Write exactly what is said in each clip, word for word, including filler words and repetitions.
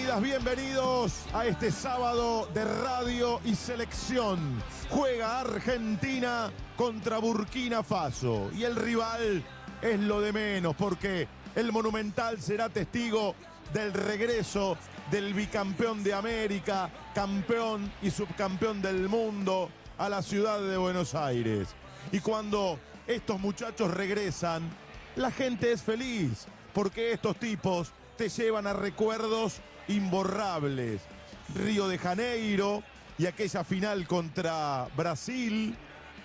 Bienvenidas, bienvenidos a este sábado de radio y selección. Juega Argentina contra Burkina Faso y el rival es lo de menos porque el Monumental será testigo del regreso del bicampeón de América, campeón y subcampeón del mundo a la ciudad de Buenos Aires. Y cuando estos muchachos regresan, la gente es feliz porque estos tipos te llevan a recuerdos imborrables. Río de Janeiro y aquella final contra Brasil,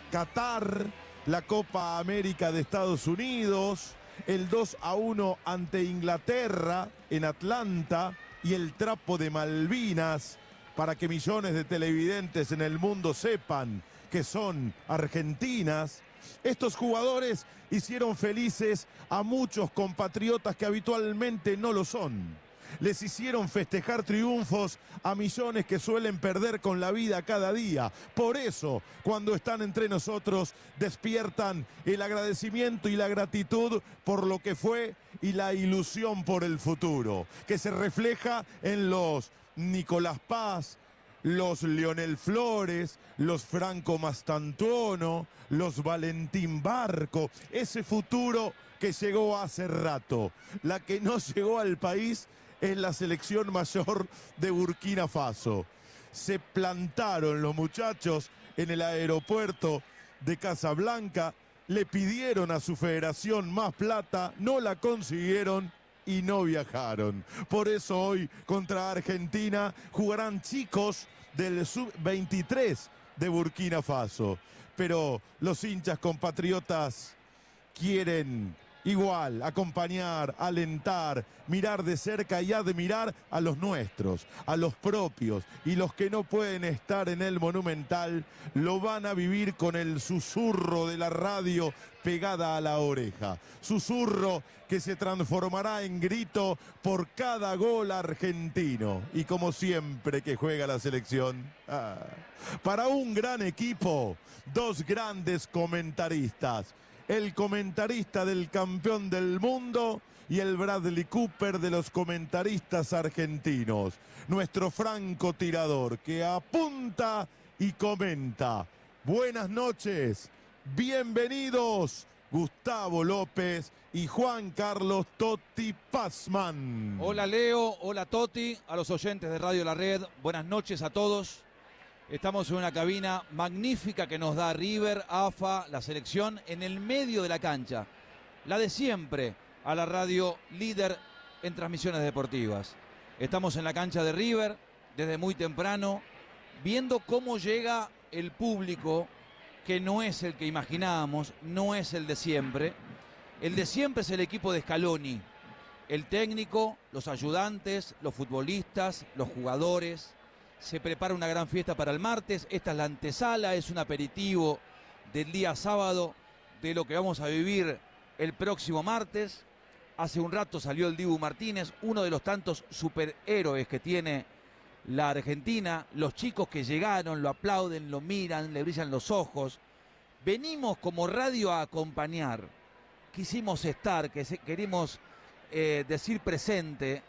Qatar, la Copa América de Estados Unidos, el dos a uno ante Inglaterra en Atlanta y el trapo de Malvinas, para que millones de televidentes en el mundo sepan que son argentinas. Estos jugadores hicieron felices a muchos compatriotas que habitualmente no lo son. Les hicieron festejar triunfos a millones que suelen perder con la vida cada día. Por eso, cuando están entre nosotros, despiertan el agradecimiento y la gratitud por lo que fue y la ilusión por el futuro, que se refleja en los Nicolás Paz, los Leonel Flores, los Franco Mastantuono, los Valentín Barco, ese futuro que llegó hace rato. La que no llegó al país es la selección mayor de Burkina Faso. Se plantaron los muchachos en el aeropuerto de Casablanca, le pidieron a su federación más plata, no la consiguieron y no viajaron. Por eso hoy contra Argentina jugarán chicos del sub veintitrés de Burkina Faso. Pero los hinchas compatriotas quieren igual acompañar, alentar, mirar de cerca y admirar a los nuestros, a los propios, y los que no pueden estar en el Monumental lo van a vivir con el susurro de la radio pegada a la oreja. Susurro que se transformará en grito por cada gol argentino. Y como siempre que juega la selección, ah, para un gran equipo, dos grandes comentaristas. El comentarista del campeón del mundo y el Bradley Cooper de los comentaristas argentinos. Nuestro francotirador que apunta y comenta. Buenas noches, bienvenidos Gustavo López y Juan Carlos Totti Pazman. Hola Leo, hola Totti, a los oyentes de Radio La Red, buenas noches a todos. Estamos en una cabina magnífica que nos da River, A F A, la selección, en el medio de la cancha. La de siempre, a la radio líder en transmisiones deportivas. Estamos en la cancha de River desde muy temprano, viendo cómo llega el público, que no es el que imaginábamos, no es el de siempre. El de siempre es el equipo de Scaloni. El técnico, los ayudantes, los futbolistas, los jugadores. Se prepara una gran fiesta para el martes. Esta es la antesala, es un aperitivo del día sábado de lo que vamos a vivir el próximo martes. Hace un rato salió el Dibu Martínez, uno de los tantos superhéroes que tiene la Argentina. Los chicos que llegaron lo aplauden, lo miran, le brillan los ojos. Venimos como radio a acompañar. Quisimos estar, que queremos eh, decir presente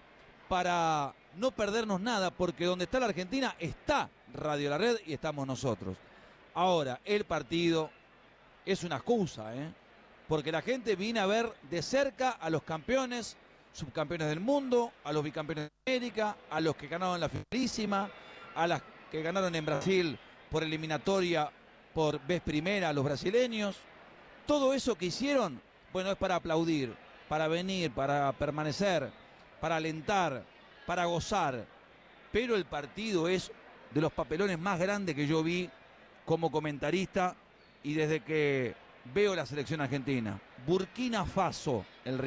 para no perdernos nada, porque donde está la Argentina está Radio La Red y estamos nosotros. Ahora, el partido es una excusa, ¿eh? Porque la gente viene a ver de cerca a los campeones, subcampeones del mundo, a los bicampeones de América, a los que ganaron la finalísima, a las que ganaron en Brasil por eliminatoria por vez primera a los brasileños. Todo eso que hicieron, bueno, es para aplaudir, para venir, para permanecer, para alentar, para gozar, pero el partido es de los papelones más grandes que yo vi como comentarista y desde que veo la selección argentina. Burkina Faso, el